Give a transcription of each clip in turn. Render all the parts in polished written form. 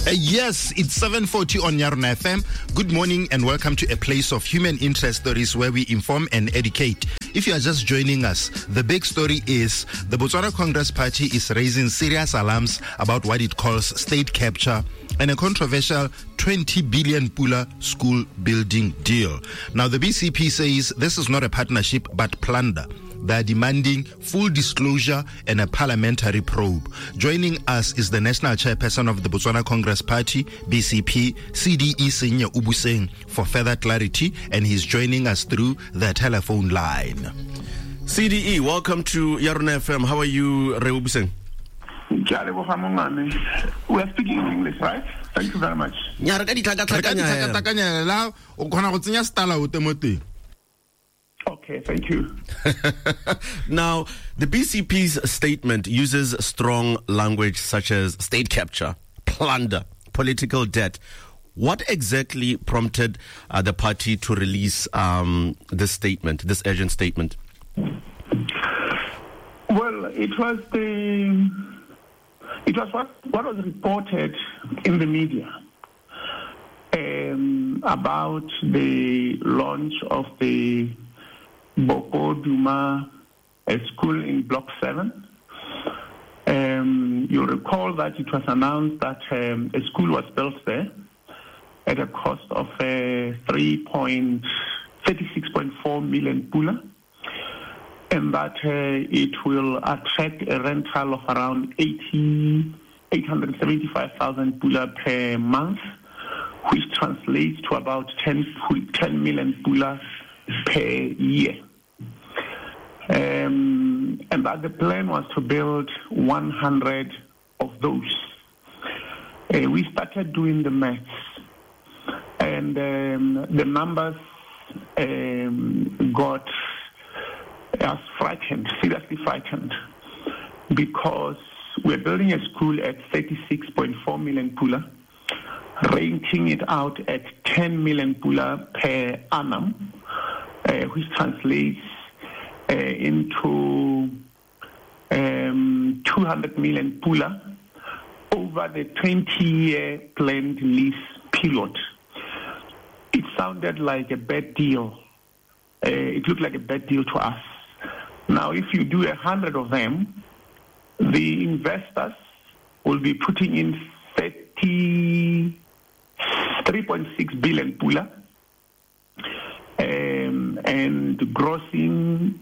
Yes, it's 7:40 on Yarona FM. Good morning and welcome to a place of human interest stories where we inform and educate. If you are just joining us, the big story is the Botswana Congress Party is raising serious alarms about what it calls state capture and a controversial 20 billion Pula school building deal. Now, the BCP says this is not a partnership but plunder. They are demanding full disclosure and a parliamentary probe. Joining us is the National Chairperson of the Botswana Congress Party, BCP, CDE Senya Ubuseng, for further clarity, and he's joining us through the telephone line. CDE, welcome to Yarona FM. How are you, Re Ubuseng? We are speaking in English, right? Thank you very much. Okay, thank you. Now, the BCP's statement uses strong language such as state capture, plunder, political debt. What exactly prompted the party to release this statement, this urgent statement? Well, it was what was reported in the media about the launch of the Boko Duma school in Block 7. You recall that it was announced that a school was built there at a cost of 36.4 million Pula, and that it will attract a rental of around 875,000 Pula per month, which translates to about 10 million Pula per year. And that the plan was to build 100 of those. We started doing the maths, and the numbers got us frightened, seriously frightened, because we're building a school at 36.4 million Pula, renting it out at 10 million Pula per annum, which translates into 200 million Pula over the 20-year planned lease period. It sounded like a bad deal. It looked like a bad deal to us. Now, if you do 100 of them, the investors will be putting in 3.6 billion Pula and grossing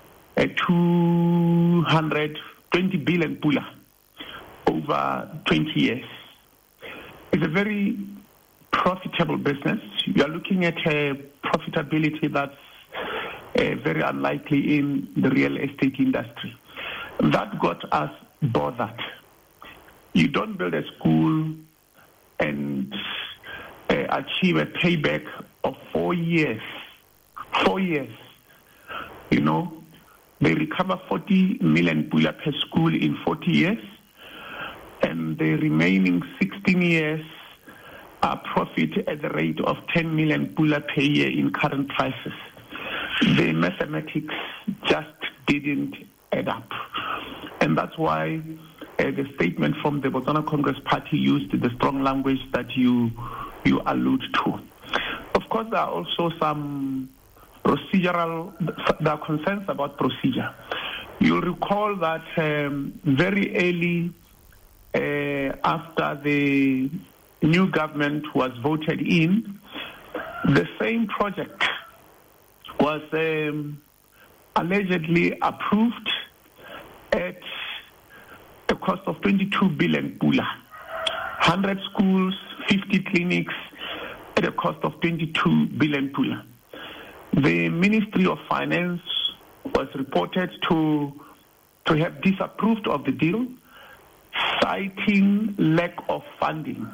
220 billion Pula over 20 years. It's a very profitable business. You are looking at a profitability that's very unlikely in the real estate industry. That got us bothered. You don't build a school and achieve a payback of 4 years. 4 years. You know, they recover 40 million Pula per school in 40 years, and the remaining 16 years are profit at the rate of 10 million Pula per year in current prices. The mathematics just didn't add up. And that's why the statement from the Botswana Congress Party used the strong language that you allude to. Of course, there are also some there are concerns about procedure. You'll recall that very early after the new government was voted in, the same project was allegedly approved at a cost of 22 billion Pula. 100 schools, 50 clinics at a cost of 22 billion Pula. The Ministry of Finance was reported to have disapproved of the deal, citing lack of funding.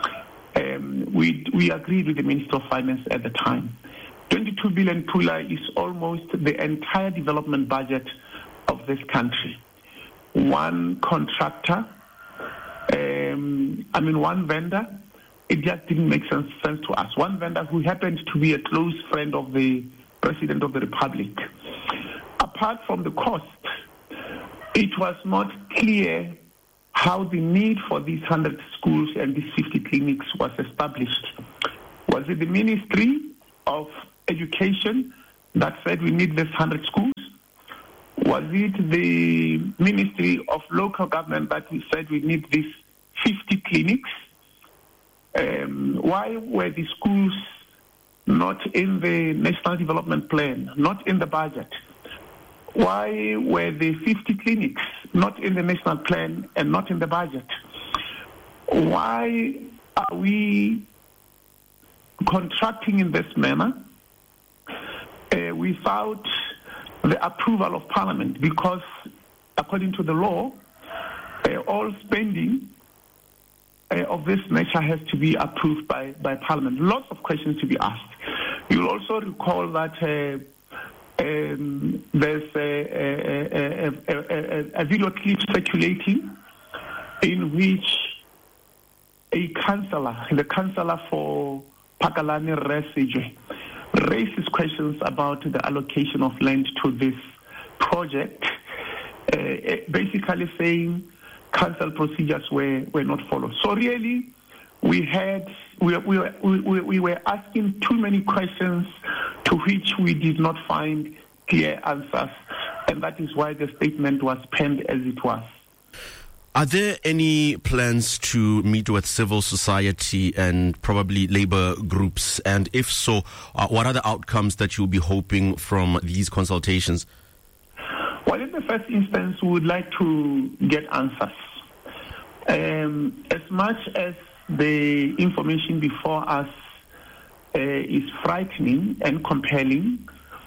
We agreed with the Minister of Finance at the time. 22 billion Pula is almost the entire development budget of this country. One contractor, one vendor, it just didn't make sense to us. One vendor who happened to be a close friend of the President of the Republic. Apart from the cost, it was not clear how the need for these 100 schools and these 50 clinics was established. Was it the Ministry of Education that said we need this 100 schools? Was it the Ministry of Local Government that we said we need these 50 clinics? Why were the schools not in the National Development Plan, not in the budget? Why were the 50 clinics not in the National Plan and not in the budget? Why are we contracting in this manner without the approval of Parliament? Because according to the law, all spending of this nature has to be approved by Parliament. Lots of questions to be asked. You'll also recall that there's a video clip circulating in which a councillor, the councillor for Pakalani Resijwe, raises questions about the allocation of land to this project, basically saying council procedures were not followed. So really, we were asking too many questions to which we did not find clear answers, and that is why the statement was penned as it was. Are there any plans to meet with civil society and probably labor groups? And if so, what are the outcomes that you'll be hoping from these consultations? Well, in the first instance, we would like to get answers. As much as the information before us is frightening and compelling,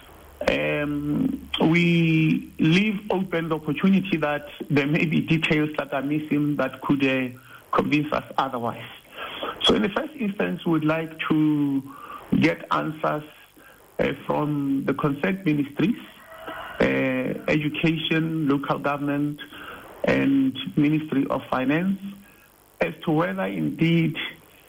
we leave open the opportunity that there may be details that are missing that could convince us otherwise. So in the first instance, we would like to get answers from the concerned ministries, education, local government, and Ministry of Finance, as to whether indeed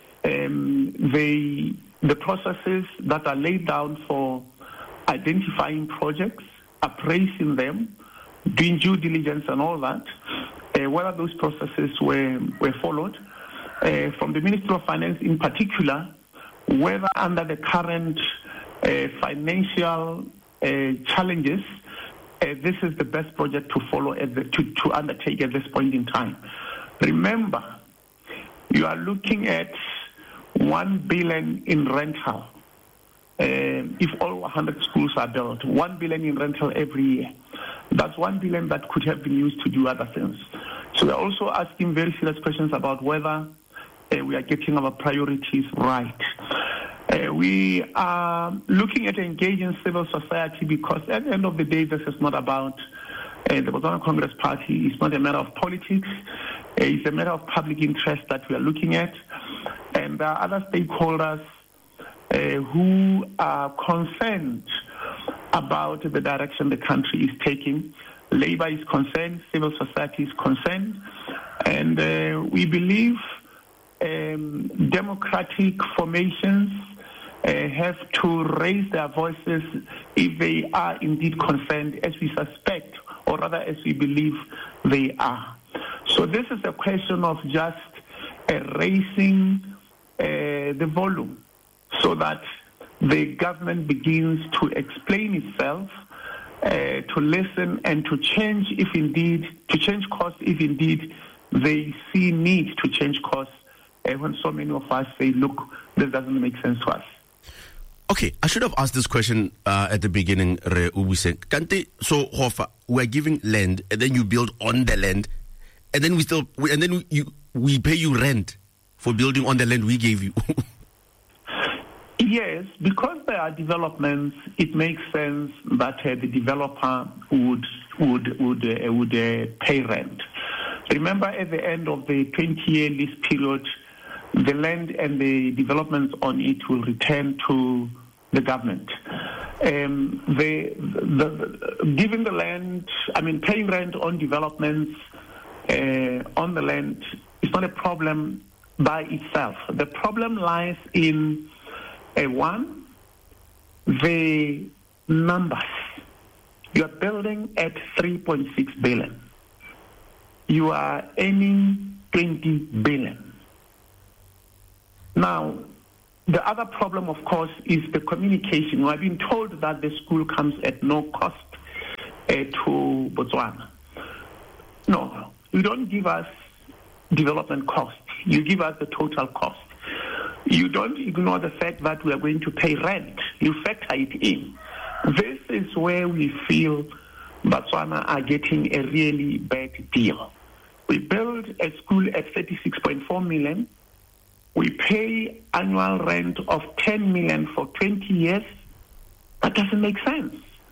the processes that are laid down for identifying projects, appraising them, doing due diligence and all that, whether those processes were followed. From the Ministry of Finance in particular, whether under the current financial challenges, this is the best project to follow, to undertake at this point in time. Remember, you are looking at 1 billion in rental. If all 100 schools are built, 1 billion in rental every year. That's 1 billion that could have been used to do other things. So we're also asking very serious questions about whether we are getting our priorities right. We are looking at engaging civil society because at the end of the day, this is not about the Botswana Congress Party. It's not a matter of politics. It's a matter of public interest that we are looking at. And there are other stakeholders who are concerned about the direction the country is taking. Labour is concerned, civil society is concerned, and we believe democratic formations have to raise their voices if they are indeed concerned, as we suspect, or rather as we believe they are. So this is a question of just raising the volume so that the government begins to explain itself, to listen and to change course if indeed they see need to change course when so many of us say, look, this doesn't make sense to us. Okay, I should have asked this question at the beginning, Re Ubuse. Kante, so Hofa, we're giving land, and then you build on the land, and then we pay you rent for building on the land we gave you. Yes, because there are developments, it makes sense that the developer would pay rent. Remember, at the end of the 20-year lease period, the land and the developments on it will return to the government. Giving the land, paying rent on developments on the land is not a problem by itself. The problem lies in one, the numbers. You are building at 3.6 billion. you are earning 20 billion. Now, the other problem, of course, is the communication. I've been told that the school comes at no cost to Botswana. No, you don't give us development cost. You give us the total cost. You don't ignore the fact that we are going to pay rent. You factor it in. This is where we feel Botswana are getting a really bad deal. We build a school at 36.4 million. We pay annual rent of 10 million for 20 years. That doesn't make sense.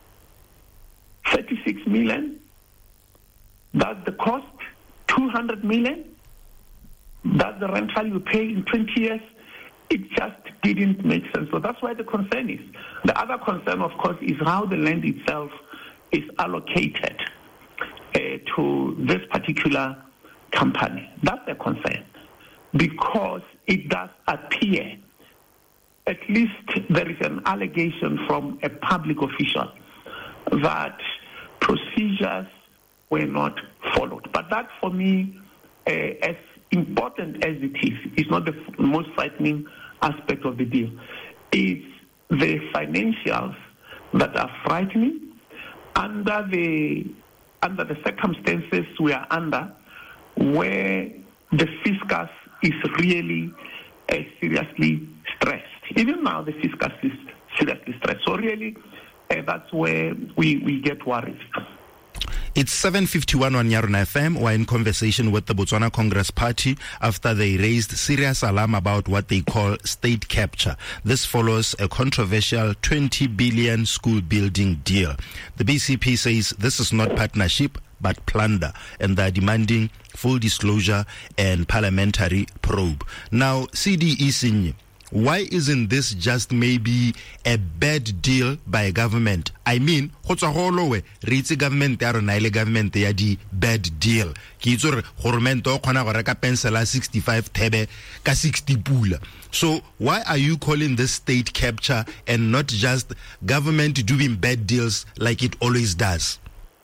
36 million, that's the cost. 200 million, that's the rental you pay in 20 years. It just didn't make sense. So that's why the concern is. The other concern, of course, is how the land itself is allocated to this particular company. That's the concern. Because it does appear, at least there is an allegation from a public official that procedures were not followed. But that, for me, as important as it is not the most frightening aspect of the deal. It's the financials that are frightening under the circumstances we are under, where the fiscus is really seriously stressed. Even now, the fiscus is seriously stressed. So really, that's where we get worried. It's 7:51 on Yarona FM. We're in conversation with the Botswana Congress Party after they raised serious alarm about what they call state capture. This follows a controversial 20 billion school building deal. The BCP says this is not partnership but plunder, and they're demanding full disclosure and parliamentary probe. Now, CD Isinye, why isn't this just maybe a bad deal by government? I mean, what's a whole way? Reitse government ya rona ile government ya di bad deal. Ki itse re government o khona go reka pencil 65 thebe ka 60 pula. So why are you calling this state capture and not just government doing bad deals like it always does?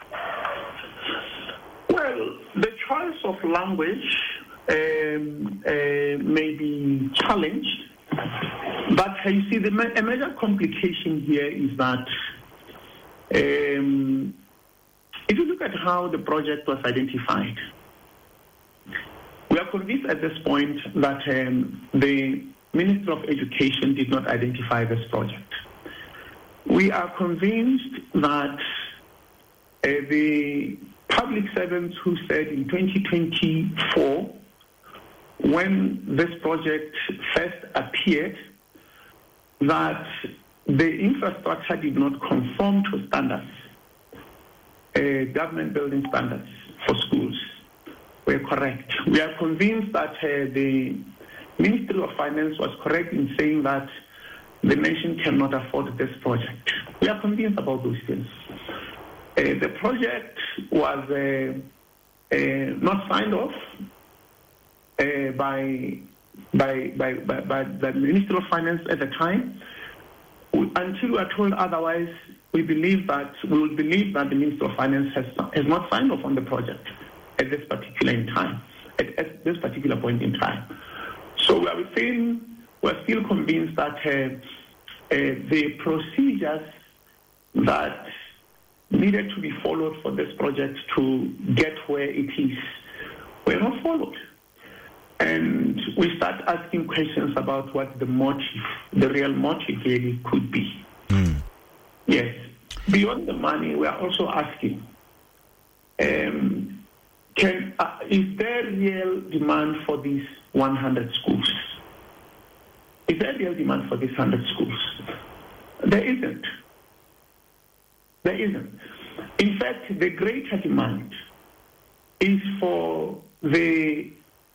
Well, the choice of language may be challenged. But you see, a major complication here is that if you look at how the project was identified, we are convinced at this point that the Minister of Education did not identify this project. We are convinced that the public servants who said in 2024, when this project first appeared, that the infrastructure did not conform to standards, government building standards for schools, were correct. We are convinced that the Ministry of Finance was correct in saying that the nation cannot afford this project. We are convinced about those things. The project was not signed off by the Ministry of Finance at the time. Until we are told otherwise, we will believe that the Ministry of Finance has not signed off on the project at this particular time, at this particular point in time. So we're still convinced that the procedures that needed to be followed for this project to get where it is were not followed. And we start asking questions about what the real motive really could be. Yes. Beyond the money, we are also asking, is there real demand for these 100 schools? Is there real demand for these 100 schools? There isn't. There isn't. In fact, the greater demand is for the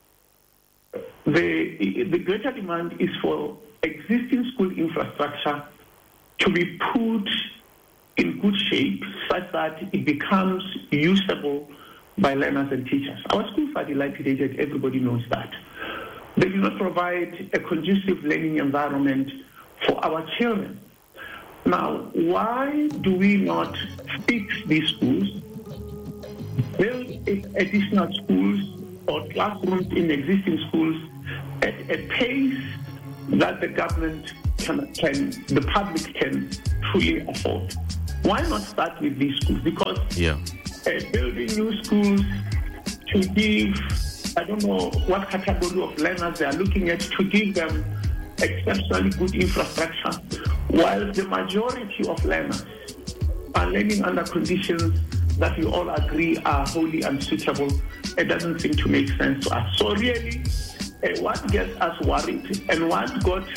greater demand is for existing school infrastructure to be put in good shape such that it becomes usable by learners and teachers. Our schools are dilapidated, everybody knows that. They do not provide a conducive learning environment for our children. Now, why do we not fix these schools build additional schools or classrooms in existing schools at a pace that the government the public can truly afford. Why not start with these schools? Because building new schools to give, I don't know what category of learners they are looking at, to give them exceptionally good infrastructure, while the majority of learners are learning under conditions that we all agree are wholly unsuitable. It doesn't seem to make sense to us. So really, what gets us worried and what got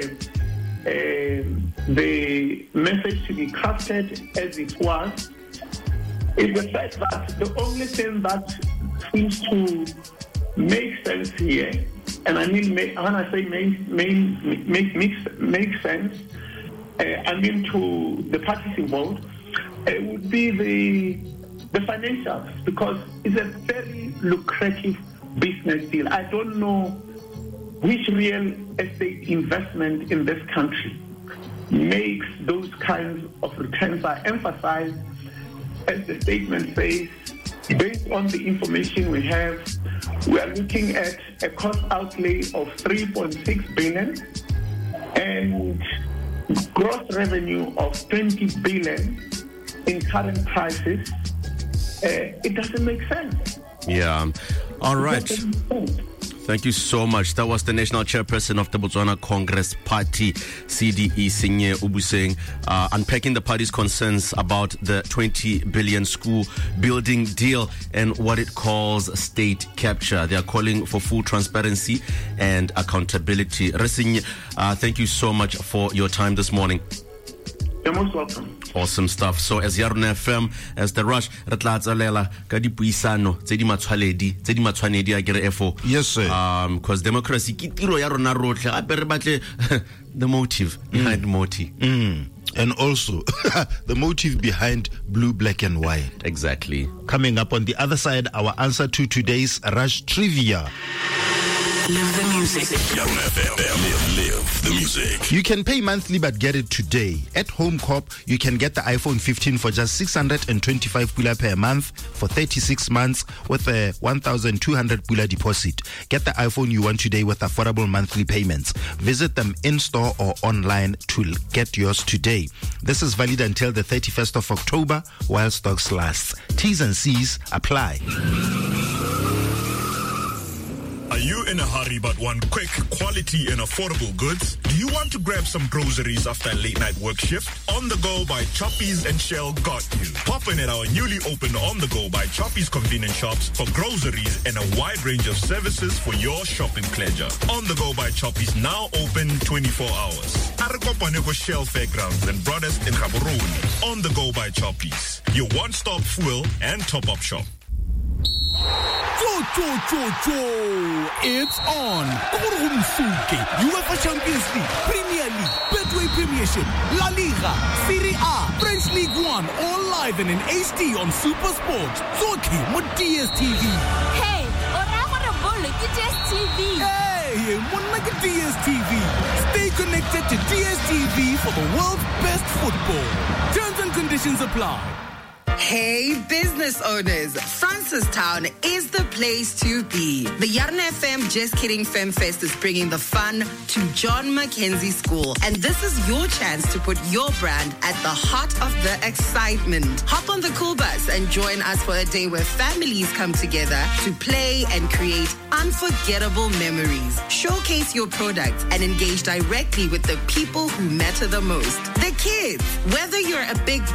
the message to be crafted as it was is the fact that the only thing that seems to make sense here, and I mean when I say make sense, I mean to the parties involved, would be the financials, because it's a very lucrative business deal. I don't know which real estate investment in this country makes those kinds of returns. I emphasize, as the statement says, based on the information we have, we are looking at a cost outlay of 3.6 billion and gross revenue of 20 billion in current prices. It doesn't make sense. Yeah. All right. Thank you so much. That was the National Chairperson of the Botswana Congress Party, CDE, Sinye Ubuseng, unpacking the party's concerns about the 20 billion school building deal and what it calls state capture. They are calling for full transparency and accountability. Resinye, thank you so much for your time this morning. You're most welcome. Awesome stuff. So as Yarona FM, as the rush, re tla tsalela ka dipuisano tse di matshwanedi a kere efo. Yes, sir. Because democracy ke tiro ya rona rotlhe gape re batle the motive behind Moti. And also the motive behind blue, black and white. Exactly. Coming up on the other side, our answer to today's Rush Trivia. Live the music. Yarona FM. Live the music. You can pay monthly but get it today. At Home Corp, you can get the iPhone 15 for just 625 pula per month for 36 months with a 1,200 pula deposit. Get the iPhone you want today with affordable monthly payments. Visit them in-store or online to get yours today. This is valid until the 31st of October while stocks last. T's and C's apply. Are you in a hurry but want quick, quality and affordable goods? Do you want to grab some groceries after a late night work shift? On the Go by Choppies and Shell got you. Pop in at our newly opened On the Go by Choppies convenience shops for groceries and a wide range of services for your shopping pleasure. On the Go by Choppies now open 24 hours. Arakopaneko Shell Fairgrounds and Broadest in Gaborone. On the Go by Choppies, your one-stop fuel and top-up shop. It's on. UEFA Champions League, Premier League, Betway Premiership, La Liga, Serie A, French League One, all live and in HD on Super Sport. Zoki mo DSTV. Hey, DSTV. Hey, monna ke DSTV. Stay connected to DSTV for the world's best football. Terms and conditions apply. Hey, business owners, Francistown is the place to be. The Yarona FM Just Kidding FemFest is bringing the fun to John Mackenzie School. And this is your chance to put your brand at the heart of the excitement. Hop on the cool bus and join us for a day where families come together to play and create unforgettable memories. Showcase your products and engage directly with the people who matter the most. The kids. Whether you're a big